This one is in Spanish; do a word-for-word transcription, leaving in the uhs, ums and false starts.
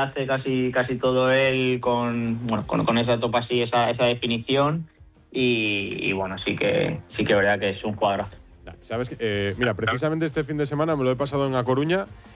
hace casi casi todo él con bueno con, con esa topa así, esa, esa definición y, y bueno, sí que sí que es verdad que es un jugadorazo. Sabes que, eh, mira, precisamente este fin de semana me lo he pasado en A Coruña